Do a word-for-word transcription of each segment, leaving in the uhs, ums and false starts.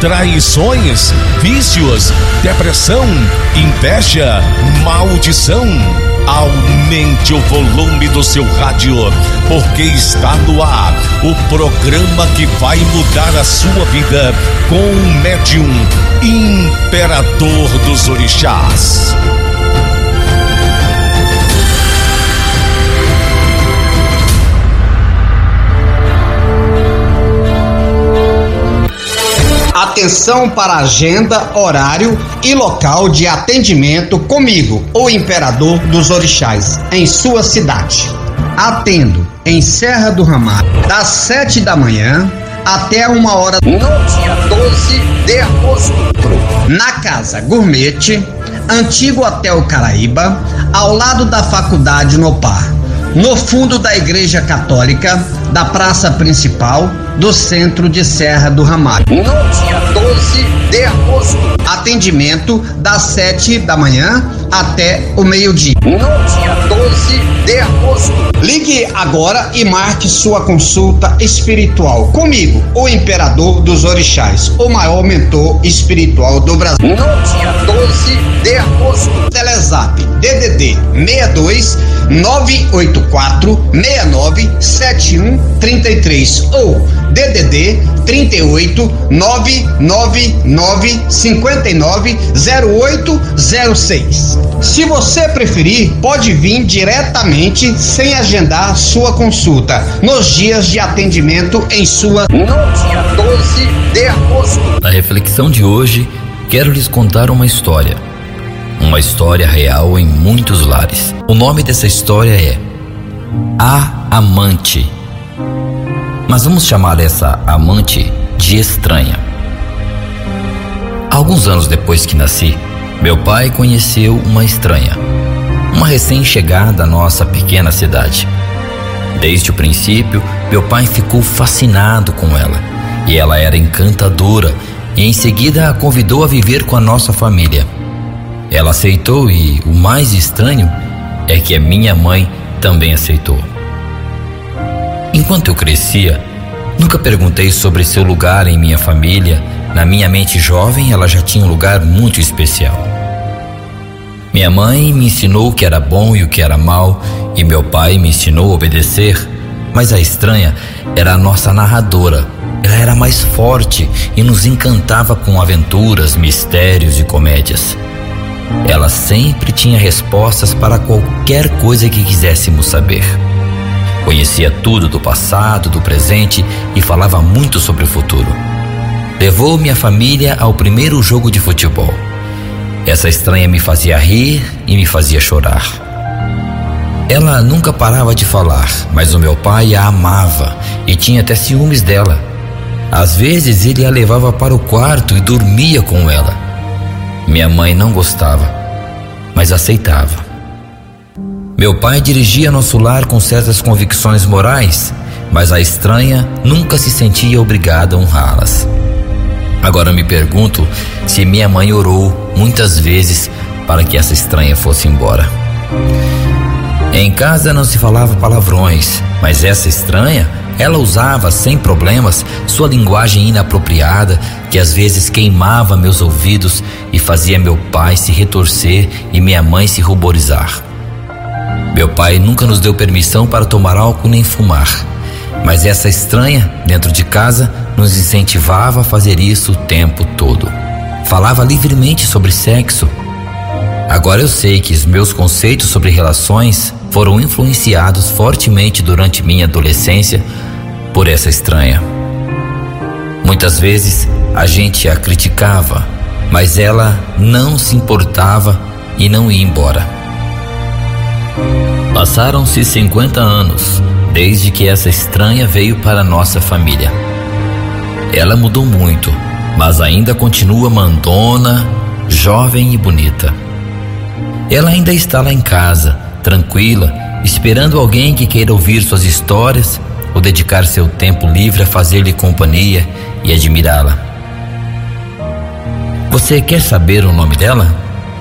traições, vícios, depressão, inveja, maldição. Aumente o volume do seu rádio, porque está no ar o programa que vai mudar a sua vida com o médium Imperador dos Orixás. Atenção para a agenda, horário e local de atendimento comigo, o Imperador dos Orixás, em sua cidade. Atendo em Serra do Ramalho, das sete da manhã até uma hora no dia doze de agosto, na Casa Gourmet, Antigo Hotel Caraíba, ao lado da Faculdade Nopar, no fundo da Igreja Católica, da Praça Principal do centro de Serra do Ramalho, no dia doze de agosto. Atendimento das sete da manhã até o meio-dia, no dia doze de agosto. Ligue agora e marque sua consulta espiritual comigo, o Imperador dos Orixás, o maior mentor espiritual do Brasil, no dia doze de agosto. Telezap D D D seis dois nove oito quatro seis nove sete um três três ou D D D trinta e oito nove nove nove cinco nove zero oito zero seis. Se você preferir, pode vir diretamente sem agendar sua consulta nos dias de atendimento em sua no dia doze de agosto. Na reflexão de hoje, quero lhes contar uma história. Uma história real em muitos lares. O nome dessa história é A Amante. Mas vamos chamar essa amante de estranha. Alguns anos depois que nasci, meu pai conheceu uma estranha, uma recém-chegada à nossa pequena cidade. Desde o princípio, meu pai ficou fascinado com ela, e ela era encantadora, e em seguida a convidou a viver com a nossa família. Ela aceitou e o mais estranho é que a minha mãe também aceitou. Enquanto eu crescia, nunca perguntei sobre seu lugar em minha família. Na minha mente jovem, ela já tinha um lugar muito especial. Minha mãe me ensinou o que era bom e o que era mal, e meu pai me ensinou a obedecer, mas a estranha era a nossa narradora. Ela era mais forte e nos encantava com aventuras, mistérios e comédias. Ela sempre tinha respostas para qualquer coisa que quiséssemos saber. Conhecia tudo do passado, do presente e falava muito sobre o futuro. Levou minha família ao primeiro jogo de futebol. Essa estranha me fazia rir e me fazia chorar. Ela nunca parava de falar, mas o meu pai a amava e tinha até ciúmes dela. Às vezes ele a levava para o quarto e dormia com ela. Minha mãe não gostava, mas aceitava. Meu pai dirigia nosso lar com certas convicções morais, mas a estranha nunca se sentia obrigada a honrá-las. Agora me pergunto se minha mãe orou muitas vezes para que essa estranha fosse embora. Em casa não se falava palavrões, mas essa estranha, ela usava sem problemas sua linguagem inapropriada, que às vezes queimava meus ouvidos e fazia meu pai se retorcer e minha mãe se ruborizar. Meu pai nunca nos deu permissão para tomar álcool nem fumar, mas essa estranha, dentro de casa, nos incentivava a fazer isso o tempo todo. Falava livremente sobre sexo. Agora eu sei que os meus conceitos sobre relações foram influenciados fortemente durante minha adolescência por essa estranha. Muitas vezes a gente a criticava, mas ela não se importava e não ia embora. Passaram-se cinquenta anos desde que essa estranha veio para a nossa família. Ela mudou muito, mas ainda continua mandona, jovem e bonita. Ela ainda está lá em casa, tranquila, esperando alguém que queira ouvir suas histórias ou dedicar seu tempo livre a fazer-lhe companhia e admirá-la. Você quer saber o nome dela?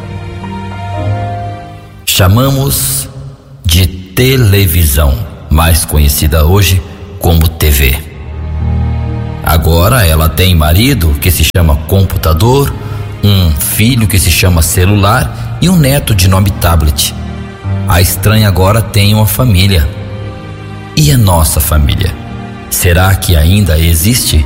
Chamamos de televisão, mais conhecida hoje como T V. Agora ela tem marido que se chama computador, um filho que se chama celular e um neto de nome tablet. A estranha agora tem uma família. E a nossa família? Será que ainda existe?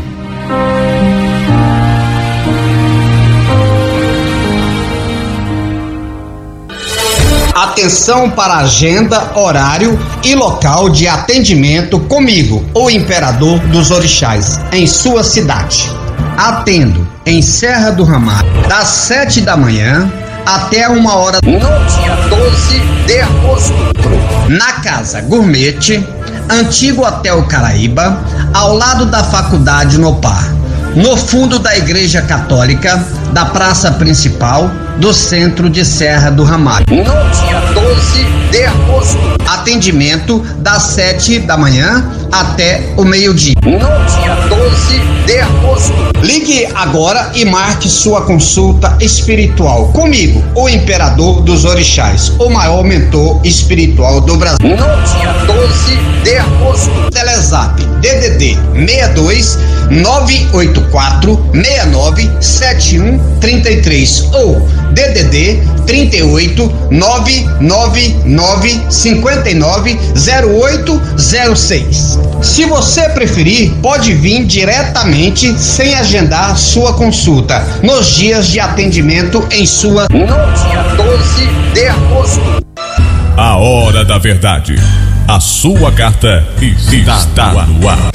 Atenção para a agenda, horário e local de atendimento comigo, o Imperador dos Orixás, em sua cidade. Atendo em Serra do Ramalho, das sete da manhã até uma hora no dia doze de agosto, na Casa Gourmet, Antigo Hotel Caraíba, ao lado da Faculdade Nopar, no fundo da Igreja Católica, da Praça Principal do centro de Serra do Ramalho, no dia doze de agosto. Atendimento das sete da manhã até o meio-dia, no dia doze de agosto. Ligue agora e marque sua consulta espiritual comigo, o Imperador dos Orixás, o maior mentor espiritual do Brasil, no dia doze de agosto. Telezap D D D seis dois nove oito quatro seis nove sete um três três ou D D D trinta e oito nove nove nove cinco nove zero oito zero seis. Se você preferir, pode vir diretamente sem agendar sua consulta nos dias de atendimento em sua no dia doze de agosto. A hora da verdade. A sua carta está, está no ar.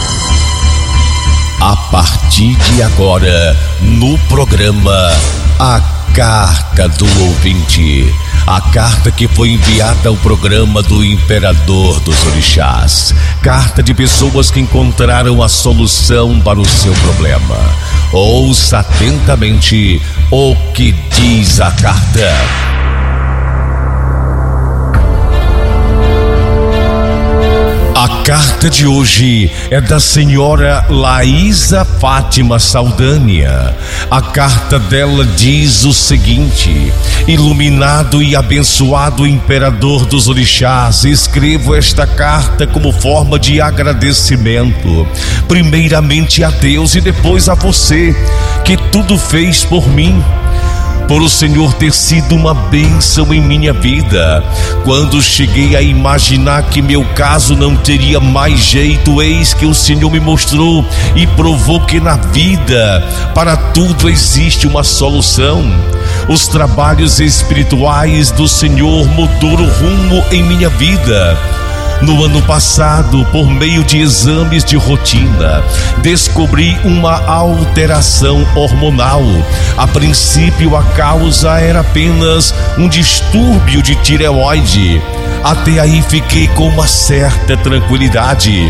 A partir de agora, no programa A Carta do Ouvinte. A carta que foi enviada ao programa do Imperador dos Orixás. Carta de pessoas que encontraram a solução para o seu problema. Ouça atentamente o que diz a carta. A carta de hoje é da senhora Laísa Fátima Saldanha. A carta dela diz o seguinte: iluminado e abençoado Imperador dos Orixás, escrevo esta carta como forma de agradecimento, primeiramente a Deus e depois a você, que tudo fez por mim. Por o Senhor ter sido uma bênção em minha vida. Quando cheguei a imaginar que meu caso não teria mais jeito, eis que o Senhor me mostrou e provou que na vida, para tudo existe uma solução. Os trabalhos espirituais do Senhor mudaram o rumo em minha vida. No ano passado, por meio de exames de rotina, descobri uma alteração hormonal. A princípio, a causa era apenas um distúrbio de tireoide. Até aí fiquei com uma certa tranquilidade.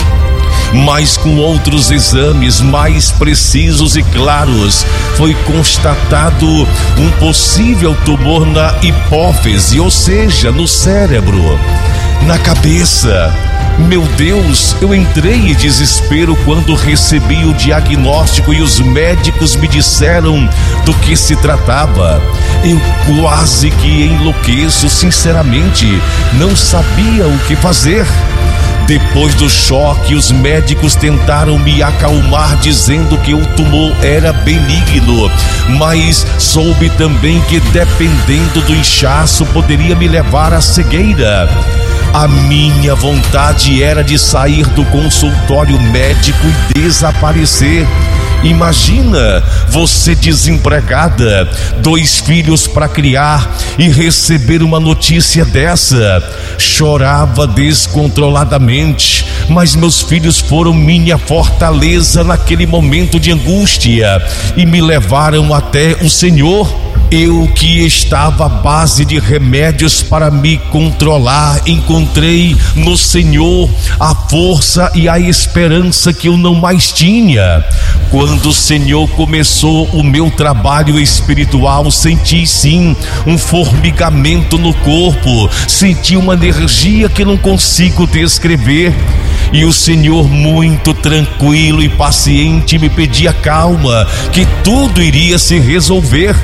Mas com outros exames mais precisos e claros, foi constatado um possível tumor na hipófise, ou seja, no cérebro, na cabeça. Meu Deus, eu entrei em desespero quando recebi o diagnóstico e os médicos me disseram do que se tratava. Eu quase que enlouqueço, sinceramente, não sabia o que fazer. Depois do choque, os médicos tentaram me acalmar, dizendo que o tumor era benigno, mas soube também que, dependendo do inchaço, poderia me levar à cegueira. A minha vontade era de sair do consultório médico e desaparecer. Imagina você desempregada, dois filhos para criar e receber uma notícia dessa. Chorava descontroladamente, mas meus filhos foram minha fortaleza naquele momento de angústia e me levaram até o Senhor. Eu, que estava à base de remédios para me controlar, encontrei no Senhor a força e a esperança que eu não mais tinha. Quando o Senhor começou o meu trabalho espiritual, senti sim um formigamento no corpo, senti uma energia que não consigo descrever. E o Senhor, muito tranquilo e paciente, me pedia calma, que tudo iria se resolver. Depois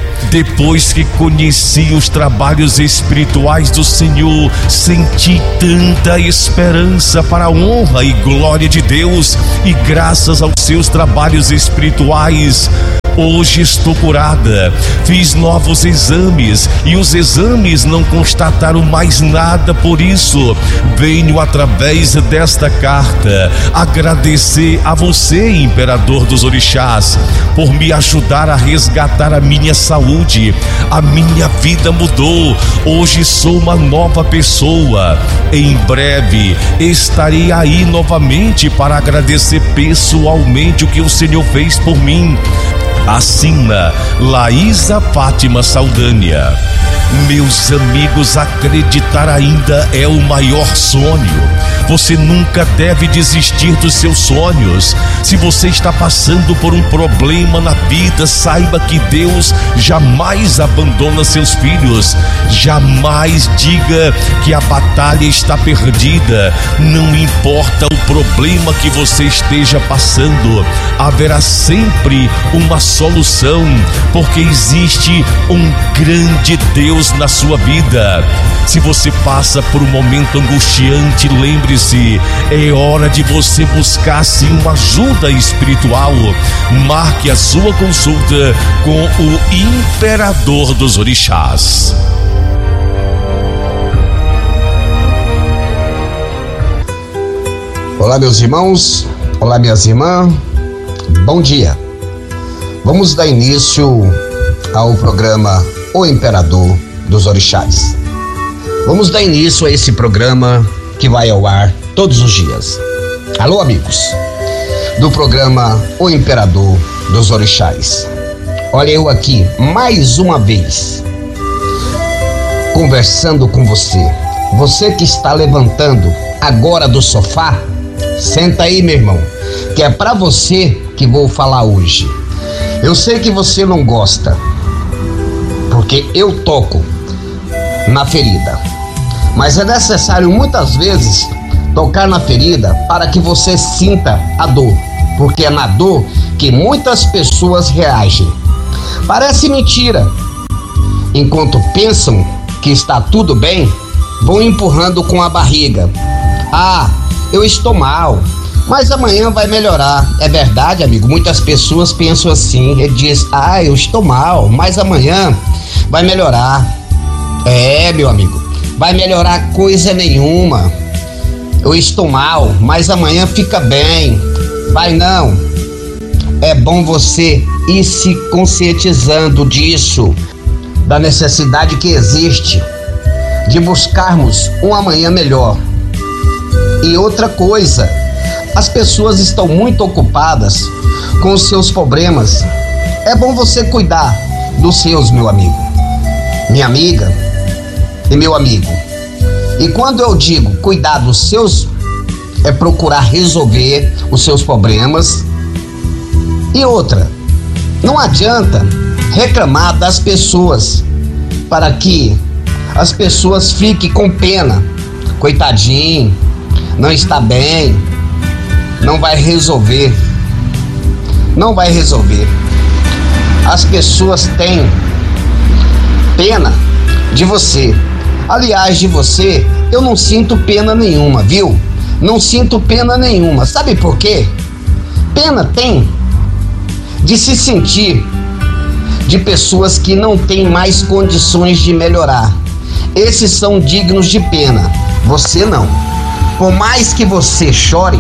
Depois que conheci os trabalhos espirituais do Senhor, senti tanta esperança para a honra e glória de Deus, e graças aos seus trabalhos espirituais, hoje estou curada. Fiz novos exames e os exames não constataram mais nada. Por isso, venho através desta carta agradecer a você, Imperador dos Orixás, por me ajudar a resgatar a minha saúde. A minha vida mudou. Hoje sou uma nova pessoa. Em breve estarei aí novamente para agradecer pessoalmente o que o Senhor fez por mim. Assina Laísa Fátima Saldanha. Meus amigos, acreditar ainda é o maior sonho. Você nunca deve desistir dos seus sonhos. Se você está passando por um problema na vida, saiba que Deus jamais abandona seus filhos. Jamais diga que a batalha está perdida. Não importa o problema que você esteja passando, haverá sempre uma solução, porque existe um grande Deus na sua vida. Se você passa por um momento angustiante, lembre-se, é hora de você buscar sim uma ajuda espiritual. Marque a sua consulta com o Imperador dos Orixás. Olá, meus irmãos, olá, minhas irmãs, bom dia. Vamos dar início ao programa O Imperador dos Orixás. Vamos dar início a esse programa que vai ao ar todos os dias. Alô, amigos do programa O Imperador dos Orixás. Olha eu aqui mais uma vez conversando com você. Você que está levantando agora do sofá, senta aí, meu irmão, que é para você que vou falar hoje. Eu sei que você não gosta, porque eu toco na ferida, mas é necessário muitas vezes tocar na ferida para que você sinta a dor, porque é na dor que muitas pessoas reagem. Parece mentira. Enquanto pensam que está tudo bem, vão empurrando com a barriga. Ah, eu estou mal, mas amanhã vai melhorar. É verdade, amigo, muitas pessoas pensam assim. Ele diz, ah, eu estou mal, mas amanhã vai melhorar. É, meu amigo, vai melhorar coisa nenhuma. Eu estou mal, mas amanhã fica bem. Vai não. É bom você ir se conscientizando disso, da necessidade que existe de buscarmos um amanhã melhor. E outra coisa, as pessoas estão muito ocupadas com os seus problemas. É bom você cuidar dos seus, meu amigo, minha amiga e meu amigo. E quando eu digo cuidar dos seus, é procurar resolver os seus problemas. E outra, não adianta reclamar das pessoas para que as pessoas fiquem com pena. Coitadinho, não está bem, não vai resolver, não vai resolver. As pessoas têm pena de você. Aliás, de você, eu não sinto pena nenhuma, viu? Não sinto pena nenhuma. Sabe por quê? Pena tem de se sentir de pessoas que não têm mais condições de melhorar. Esses são dignos de pena. Você não. Por mais que você chore,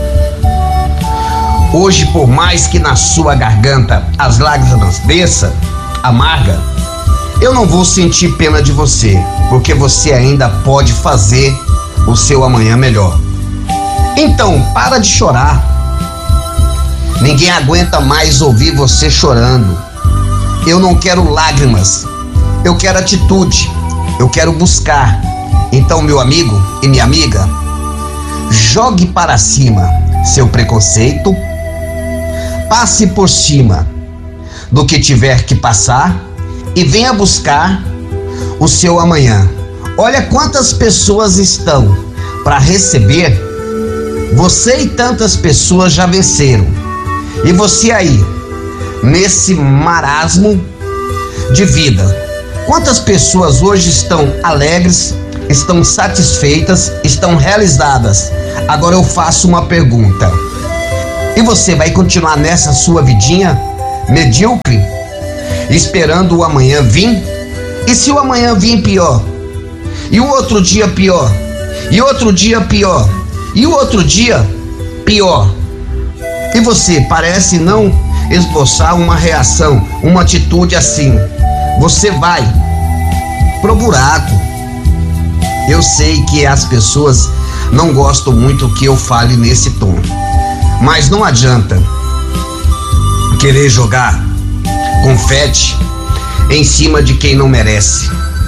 hoje, por mais que na sua garganta as lágrimas desçam amarga, eu não vou sentir pena de você, porque você ainda pode fazer o seu amanhã melhor. Então, para de chorar. Ninguém aguenta mais ouvir você chorando. Eu não quero lágrimas, eu quero atitude, eu quero buscar. Então, meu amigo e minha amiga, jogue para cima seu preconceito, passe por cima do que tiver que passar e venha buscar o seu amanhã. Olha quantas pessoas estão para receber. Você e tantas pessoas já venceram. E você aí, nesse marasmo de vida. Quantas pessoas hoje estão alegres, estão satisfeitas, estão realizadas? Agora eu faço uma pergunta: e você vai continuar nessa sua vidinha medíocre, esperando o amanhã vir? E se o amanhã vir pior? E o outro dia pior? E outro dia pior? E o outro dia pior? E você parece não esboçar uma reação, uma atitude assim. Você vai pro buraco. Eu sei que as pessoas não gostam muito que eu fale nesse tom, mas não adianta querer jogar confete em cima de quem não merece.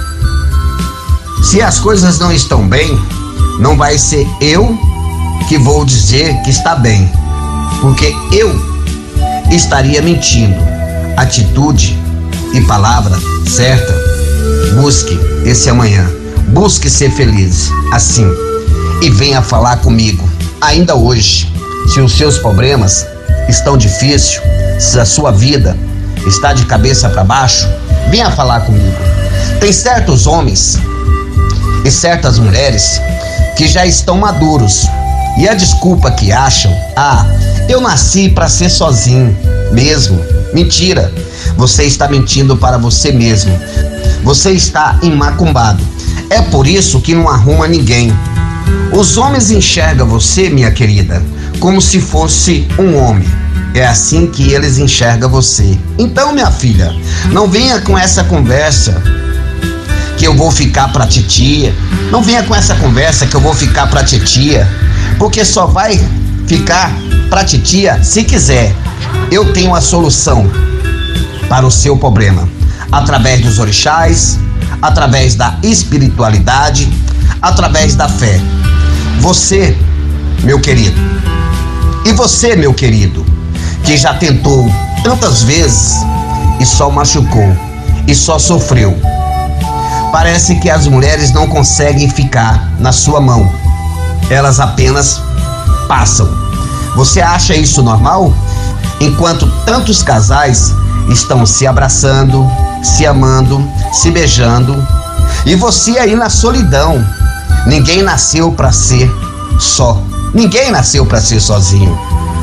Se as coisas não estão bem, não vai ser eu que vou dizer que está bem, porque eu estaria mentindo. Atitude e palavra certa. Busque esse amanhã, busque ser feliz assim, e venha falar comigo ainda hoje. Se os seus problemas estão difíceis, se a sua vida está de cabeça para baixo, venha falar comigo. Tem certos homens e certas mulheres que já estão maduros, e a desculpa que acham: ah, eu nasci para ser sozinho mesmo. Mentira, você está mentindo para você mesmo. Você está enmacumbado. É por isso que não arruma ninguém. Os homens enxergam você, minha querida, como se fosse um homem. É assim que eles enxergam você. Então, minha filha, não venha com essa conversa que eu vou ficar pra titia. Não venha com essa conversa que eu vou ficar pra titia, porque só vai ficar pra titia se quiser. Eu tenho a solução para o seu problema, através dos orixás, através da espiritualidade, através da fé. Você, meu querido, e você, meu querido, que já tentou tantas vezes e só machucou e só sofreu. Parece que as mulheres não conseguem ficar na sua mão, elas apenas passam. Você acha isso normal? Enquanto tantos casais estão se abraçando, se amando, se beijando, e você aí na solidão. Ninguém nasceu para ser só, ninguém nasceu para ser sozinho.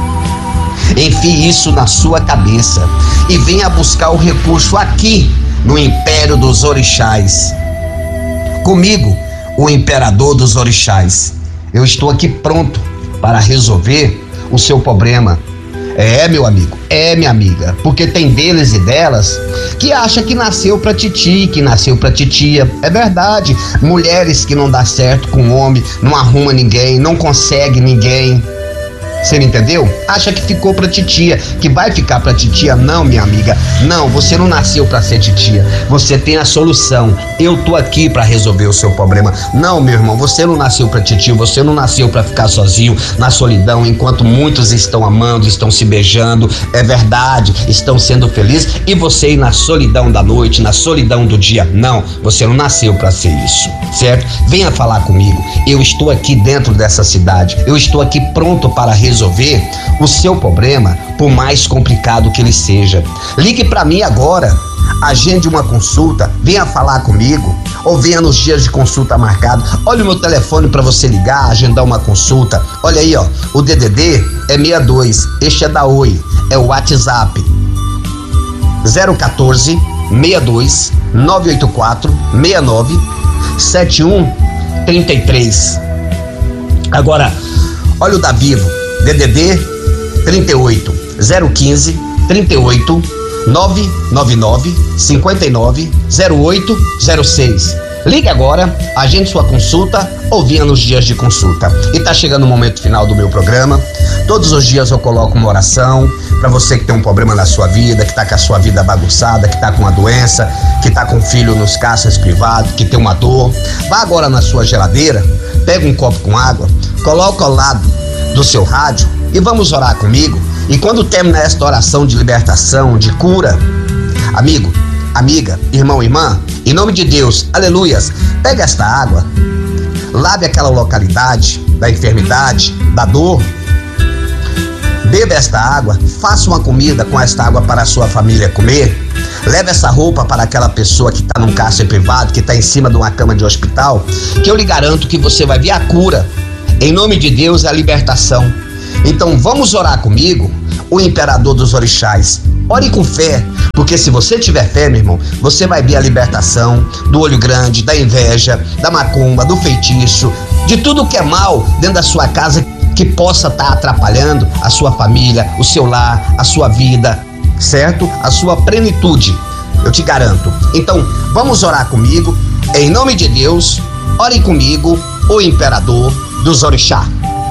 Enfie isso na sua cabeça e venha buscar o recurso aqui no Império dos Orixás. Comigo, o Imperador dos Orixás. Eu estou aqui pronto para resolver o seu problema. É, meu amigo, é, minha amiga, porque tem deles e delas que acha que nasceu pra titi, que nasceu pra titia. É verdade, mulheres que não dá certo com homem, não arruma ninguém, não consegue ninguém. Você me entendeu? Acha que ficou pra titia, que vai ficar pra titia. Não, minha amiga, não, você não nasceu pra ser titia. Você tem a solução. Eu tô aqui pra resolver o seu problema. Não, meu irmão, você não nasceu pra titia, você não nasceu pra ficar sozinho na solidão, enquanto muitos estão amando, estão se beijando. É verdade, estão sendo felizes, e você aí na solidão da noite, na solidão do dia. Não, você não nasceu pra ser isso, certo? Venha falar comigo. Eu estou aqui dentro dessa cidade. Eu estou aqui pronto para resolver resolver o seu problema, por mais complicado que ele seja. Ligue para mim agora, agende uma consulta, venha falar comigo, ou venha nos dias de consulta marcado. Olha o meu telefone para você ligar, agendar uma consulta. Olha aí, ó, o D D D é sessenta e dois, este é da Oi, é o WhatsApp zero um quatro, sessenta e dois, nove oito quatro, sessenta e nove, setenta e um, trinta e três. Agora, olha o da Vivo, D D D trinta e oito, zero um cinco, trinta e oito, nove nove nove, cinquenta e nove, zero oito zero seis. Ligue agora, agende sua consulta ou venha nos dias de consulta. E tá chegando o momento final do meu programa. Todos os dias eu coloco uma oração para você que tem um problema na sua vida, que tá com a sua vida bagunçada, que tá com uma doença, que tá com um filho nos caixas privados, que tem uma dor. Vá agora na sua geladeira, pega um copo com água, coloca ao lado do seu rádio e vamos orar comigo. E quando terminar esta oração de libertação, de cura, amigo, amiga, irmão, irmã, em nome de Deus, aleluias, pega esta água, lave aquela localidade da enfermidade, da dor, beba esta água, faça uma comida com esta água para a sua família comer, leve essa roupa para aquela pessoa que está num cárcere privado, que está em cima de uma cama de hospital, que eu lhe garanto que você vai ver a cura. Em nome de Deus, a libertação. Então vamos orar comigo, o imperador dos orixás. Ore com fé, porque se você tiver fé, meu irmão, você vai ver a libertação do olho grande, da inveja, da macumba, do feitiço, de tudo que é mal dentro da sua casa que possa estar atrapalhando a sua família, o seu lar, a sua vida, certo? A sua plenitude, eu te garanto. Então vamos orar comigo, em nome de Deus. Ore comigo, o imperador dos orixás.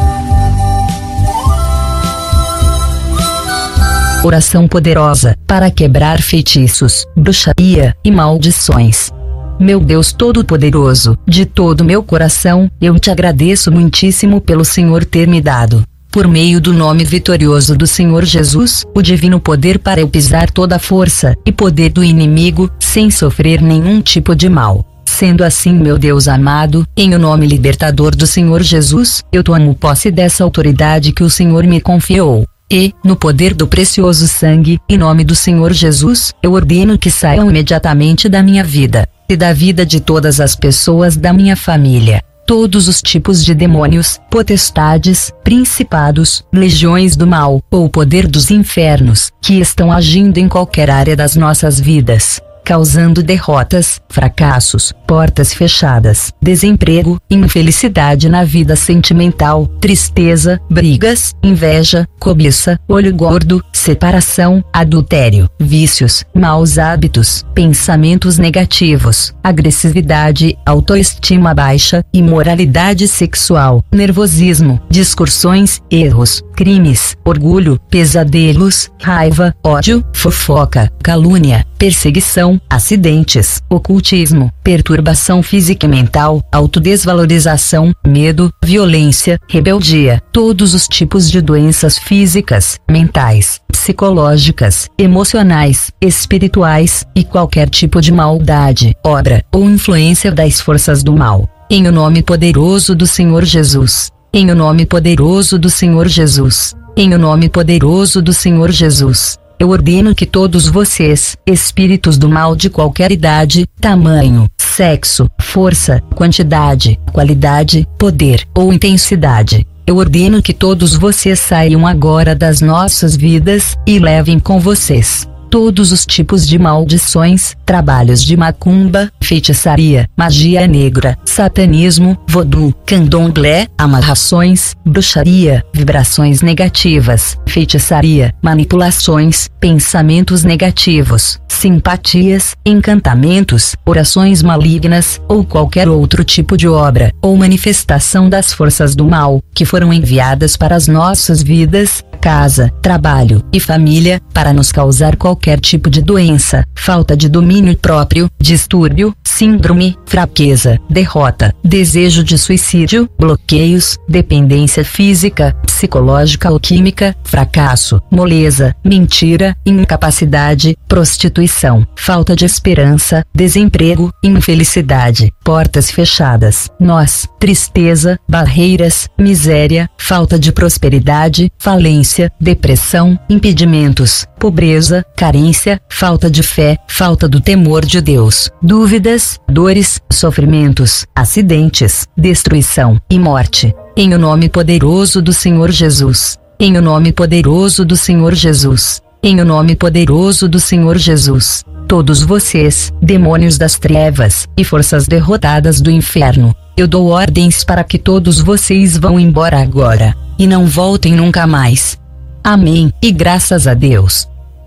Oração poderosa para quebrar feitiços, bruxaria e maldições. Meu Deus Todo-Poderoso, de todo meu coração, eu te agradeço muitíssimo pelo Senhor ter me dado, por meio do nome vitorioso do Senhor Jesus, o divino poder para eu pisar toda a força e poder do inimigo, sem sofrer nenhum tipo de mal. Sendo assim, meu Deus amado, em o nome libertador do Senhor Jesus, eu tomo posse dessa autoridade que o Senhor me confiou. E, no poder do precioso sangue, em nome do Senhor Jesus, eu ordeno que saiam imediatamente da minha vida, e da vida de todas as pessoas da minha família, todos os tipos de demônios, potestades, principados, legiões do mal, ou poder dos infernos, que estão agindo em qualquer área das nossas vidas, causando derrotas, fracassos, portas fechadas, desemprego, infelicidade na vida sentimental, tristeza, brigas, inveja, cobiça, olho gordo, separação, adultério, vícios, maus hábitos, pensamentos negativos, agressividade, autoestima baixa, imoralidade sexual, nervosismo, discussões, erros, crimes, orgulho, pesadelos, raiva, ódio, fofoca, calúnia, perseguição, acidentes, ocultismo, perturbação física e mental, autodesvalorização, medo, violência, rebeldia, todos os tipos de doenças físicas, mentais, psicológicas, emocionais, espirituais, e qualquer tipo de maldade, obra ou influência das forças do mal. Em o nome poderoso do Senhor Jesus. Em o nome poderoso do Senhor Jesus. Em o nome poderoso do Senhor Jesus. Eu ordeno que todos vocês, espíritos do mal de qualquer idade, tamanho, sexo, força, quantidade, qualidade, poder ou intensidade, eu ordeno que todos vocês saiam agora das nossas vidas e levem com vocês todos os tipos de maldições, trabalhos de macumba, feitiçaria, magia negra, satanismo, vodu, candomblé, amarrações, bruxaria, vibrações negativas, feitiçaria, manipulações, pensamentos negativos, simpatias, encantamentos, orações malignas, ou qualquer outro tipo de obra, ou manifestação das forças do mal, que foram enviadas para as nossas vidas, casa, trabalho e família, para nos causar qualquer tipo de doença, falta de domínio próprio, distúrbio, síndrome, fraqueza, derrota, desejo de suicídio, bloqueios, dependência física, psicológica ou química, fracasso, moleza, mentira, incapacidade, prostituição, falta de esperança, desemprego, infelicidade, portas fechadas, nós, tristeza, barreiras, miséria, falta de prosperidade, falência, depressão, impedimentos, pobreza, carência, falta de fé, falta do temor de Deus, dúvidas, dores, sofrimentos, acidentes, destruição e morte. Em o nome poderoso do Senhor Jesus. Em o nome poderoso do Senhor Jesus. Em o nome poderoso do Senhor Jesus. Todos vocês, demônios das trevas e forças derrotadas do inferno, eu dou ordens para que todos vocês vão embora agora e não voltem nunca mais. Amém, e graças a Deus.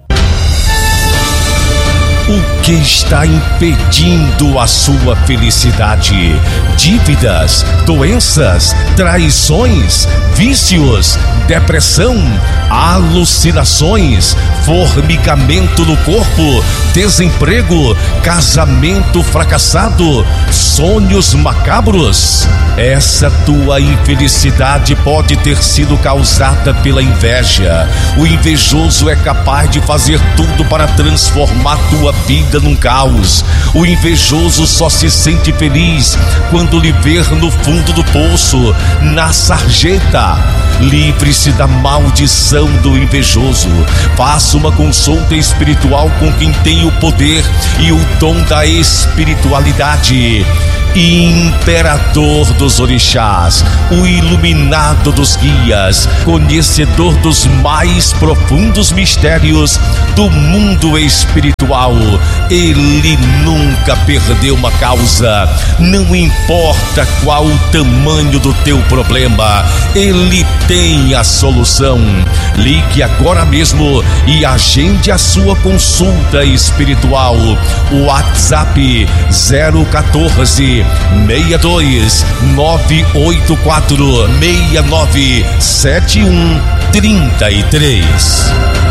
O que está impedindo a sua felicidade? Dívidas, doenças, traições, vícios, depressão, alucinações, formigamento no corpo, desemprego, casamento fracassado, sonhos macabros. Essa tua infelicidade pode ter sido causada pela inveja. O invejoso é capaz de fazer tudo para transformar tua vida num caos. O invejoso só se sente feliz quando lhe ver no fundo do poço, na sarjeta. Livre-se da maldição do invejoso. Faça uma consulta espiritual com quem tem o poder e o dom da espiritualidade. Imperador dos orixás, o iluminado dos guias, conhecedor dos mais profundos mistérios do mundo espiritual. Ele nunca perdeu uma causa, não importa qual o tamanho do teu problema, ele tem a solução. Ligue agora mesmo e agende a sua consulta espiritual. O WhatsApp zero quatorze, seis dois nove oito quatro, seis nove sete um três três.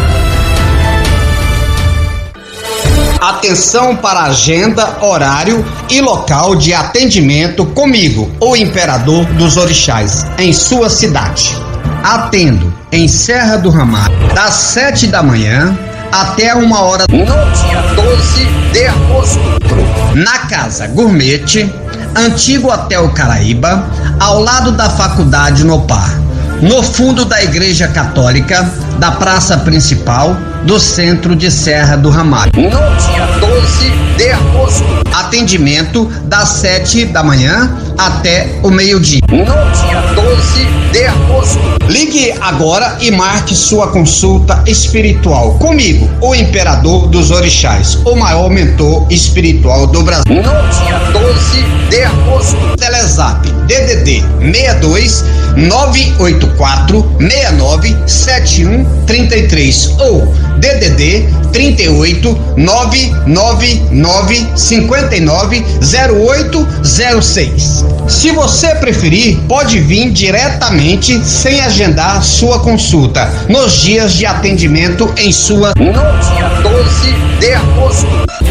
Atenção para a agenda, horário e local de atendimento comigo, o Imperador dos Orixás, em sua cidade. Atendo em Serra do Ramalho, das sete da manhã até uma hora no dia doze de agosto, na Casa Gourmet, Antigo Hotel Caraíba, ao lado da Faculdade Nopar, no fundo da Igreja Católica, da Praça Principal do Centro de Serra do Ramalho, no dia doze de agosto. Atendimento das sete da manhã até o meio-dia, no dia doze de agosto. Ligue agora e marque sua consulta espiritual comigo, o Imperador dos Orixás, o maior mentor espiritual do Brasil, no dia doze de agosto. Telezap D D D seis dois nove oito quatro, seis nove sete um três três ou D D D trinta e oito nove nove nove cinco nove zero oito zero seis. Se você preferir, pode vir diretamente sem agendar sua consulta nos dias de atendimento em sua no dia doze de agosto.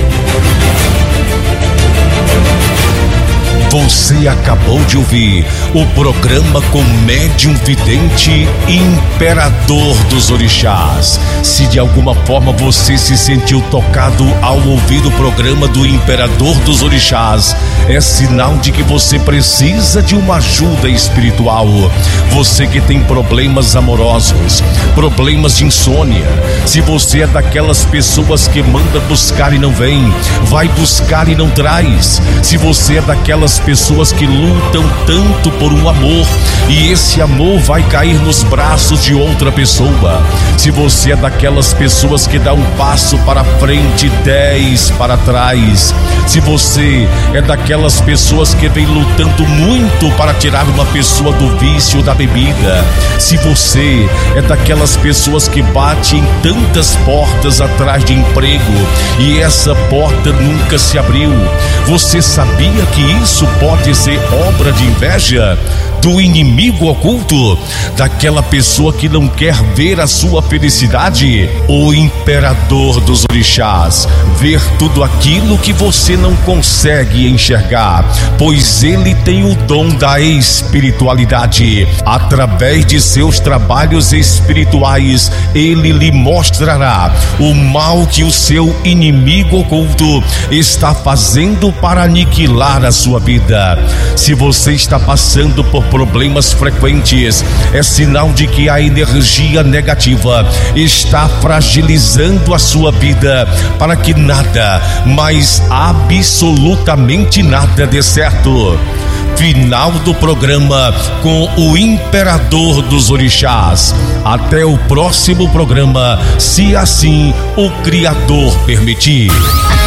Você acabou de ouvir o programa com médium vidente Imperador dos Orixás. Se de alguma forma você se sentiu tocado ao ouvir o programa do Imperador dos Orixás, é sinal de que você precisa de uma ajuda espiritual. Você que tem problemas amorosos, problemas de insônia, se você é daquelas pessoas que manda buscar e não vem, vai buscar e não traz, se você é daquelas pessoas que lutam tanto por um amor e esse amor vai cair nos braços de outra pessoa, se você é daquelas pessoas que dá um passo para frente, dez para trás, se você é daquelas pessoas que vem lutando muito para tirar uma pessoa do vício da bebida, se você é daquelas pessoas que bate em tantas portas atrás de emprego e essa porta nunca se abriu, você sabia que isso pode ser obra de inveja do inimigo oculto, daquela pessoa que não quer ver a sua felicidade? O Imperador dos Orixás ver tudo aquilo que você não consegue enxergar, pois ele tem o dom da espiritualidade. Através de seus trabalhos espirituais, ele lhe mostrará o mal que o seu inimigo oculto está fazendo para aniquilar a sua vida. Se você está passando por problemas frequentes, é sinal de que a energia negativa está fragilizando a sua vida para que nada, mas absolutamente nada dê certo. Final do programa com o Imperador dos Orixás. Até o próximo programa, se assim o Criador permitir.